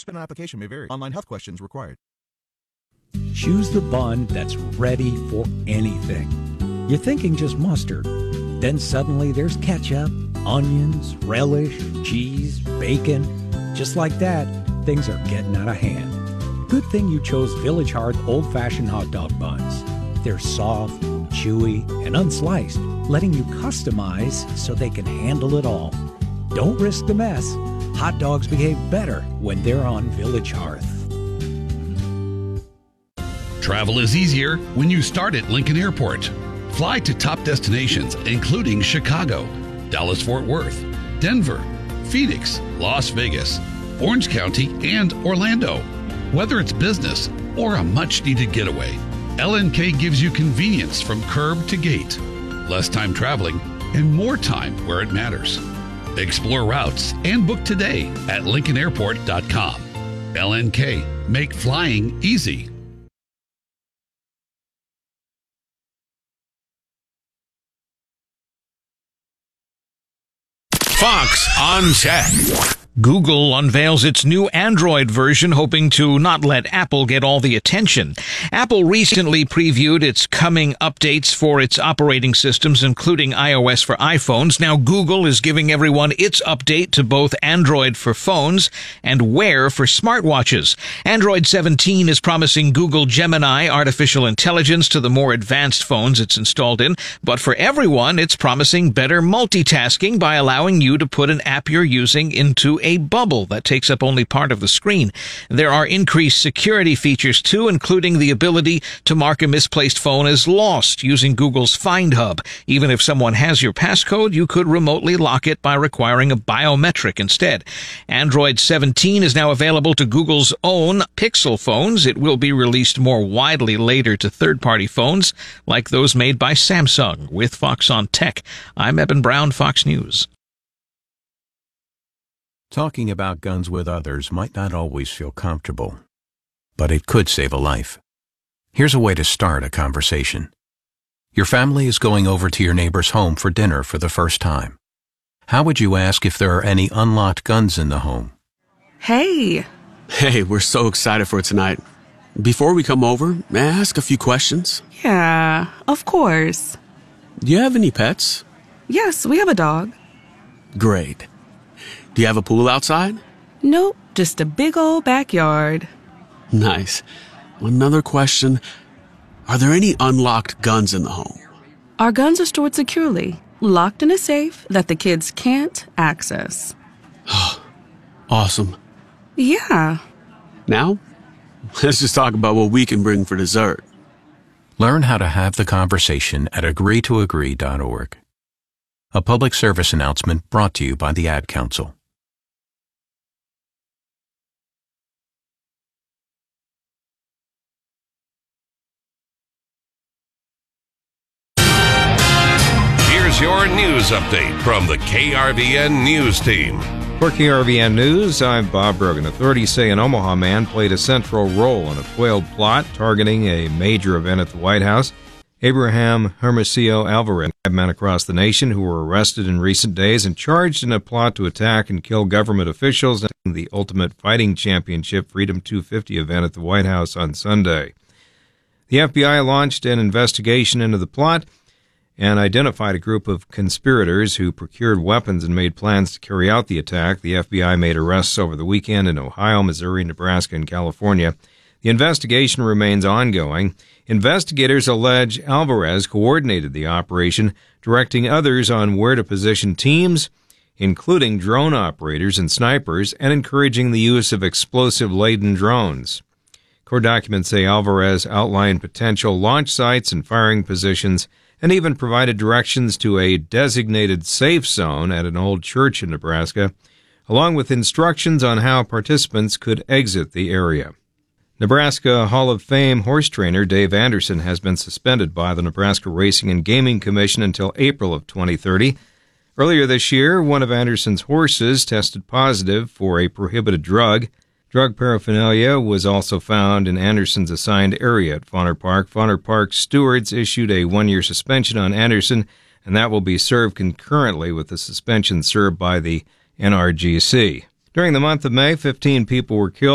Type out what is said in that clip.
Participant application may vary. Online health questions required. Choose the bun that's ready for anything. You're thinking just mustard. Then suddenly there's ketchup, onions, relish, cheese, bacon. Just like that, things are getting out of hand. Good thing you chose Village Hearth old-fashioned hot dog buns. They're soft, chewy, and unsliced, letting you customize so they can handle it all. Don't risk the mess. Hot dogs behave better when they're on Village Hearth. Travel is easier when you start at Lincoln Airport. Fly to top destinations including Chicago, Dallas-Fort Worth, Denver, Phoenix, Las Vegas, Orange County, and Orlando. Whether it's business or a much-needed getaway, LNK gives you convenience from curb to gate, less time traveling, and more time where it matters. Explore routes and book today at LincolnAirport.com. LNK, make flying easy. Fox on Tech. Google unveils its new Android version, hoping to not let Apple get all the attention. Apple recently previewed its coming updates for its operating systems, including iOS for iPhones. Now Google is giving everyone its update to both Android for phones and Wear for smartwatches. Android 17 is promising Google Gemini artificial intelligence to the more advanced phones it's installed in, but for everyone, it's promising better multitasking by allowing you to put an app you're using into a bubble that takes up only part of the screen. There are increased security features too, including the ability to mark a misplaced phone as lost using Google's Find Hub. Even if someone has your passcode, you could remotely lock it by requiring a biometric instead. Android 17 is now available to Google's own Pixel phones. It will be released more widely later to third-party phones like those made by Samsung. With Fox on Tech, I'm Eben Brown, Fox News. Talking about guns with others might not always feel comfortable, but it could save a life. Here's a way to start a conversation. Your family is going over to your neighbor's home for dinner for the first time. How would you ask if there are any unlocked guns in the home? Hey, we're so excited for tonight. Before we come over, may I ask a few questions? Yeah, of course. Do you have any pets? Yes, we have a dog. Great. Do you have a pool outside? Nope, just a big old backyard. Nice. Another question. Are there any unlocked guns in the home? Our guns are stored securely, locked in a safe that the kids can't access. Awesome. Yeah. Now, let's just talk about what we can bring for dessert. Learn how to have the conversation at agreetoagree.org. A public service announcement brought to you by the Ad Council. Here's your news update from the KRVN News Team. For KRVN News, I'm Bob Brogan. Authorities say an Omaha man played a central role in a foiled plot targeting a major event at the White House. Abraham Hermosillo Alvarez, 5 men across the nation who were arrested in recent days and charged in a plot to attack and kill government officials at the Ultimate Fighting Championship Freedom 250 event at the White House on Sunday. The FBI launched an investigation into the plot and identified a group of conspirators who procured weapons and made plans to carry out the attack. The FBI made arrests over the weekend in Ohio, Missouri, Nebraska, and California. The investigation remains ongoing. Investigators allege Alvarez coordinated the operation, directing others on where to position teams, including drone operators and snipers, and encouraging the use of explosive-laden drones. Court documents say Alvarez outlined potential launch sites and firing positions and even provided directions to a designated safe zone at an old church in Nebraska, along with instructions on how participants could exit the area. Nebraska Hall of Fame horse trainer Dave Anderson has been suspended by the Nebraska Racing and Gaming Commission until April of 2030. Earlier this year, one of Anderson's horses tested positive for a prohibited drug. Drug paraphernalia was also found in Anderson's assigned area at Fauner Park. Fauner Park stewards issued a 1-year suspension on Anderson, and that will be served concurrently with the suspension served by the NRGC. During the month of May, 15 people were killed